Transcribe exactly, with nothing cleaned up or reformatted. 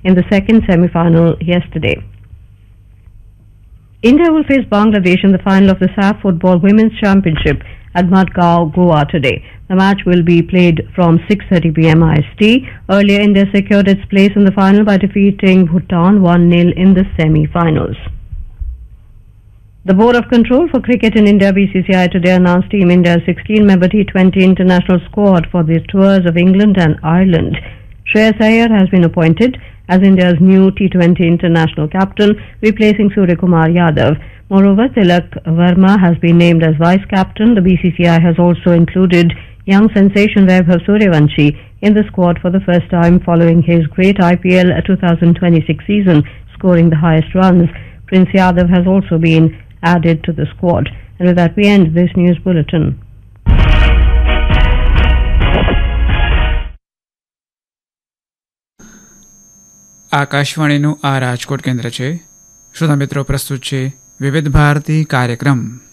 in the second semi-final yesterday. India will face Bangladesh in the final of the S A F Football Women's Championship at Madgaon, Goa today. The match will be played from six thirty p m I S T. Earlier, India secured its place in the final by defeating Bhutan one nil in the semi-finals. The Board of Control for Cricket in India, B C C I, today announced Team India's sixteen-member T twenty international squad for the tours of England and Ireland. Shreyas Iyer has been appointed as India's new T twenty international captain, replacing Surya Kumar Yadav. Moreover, Tilak Verma has been named as vice-captain. The B C C I has also included young sensation Vaibhav Suryavanshi in the squad for the first time following his great I P L twenty twenty-six season, scoring the highest runs. Prince Yadav has also been added to the squad. And with that, we end this news bulletin. આકાશવાણીનું આ રાજકોટ કેન્દ્ર છે. શ્રોતા મિત્રો, પ્રસ્તુત છે વિવિધ ભારતી કાર્યક્રમ.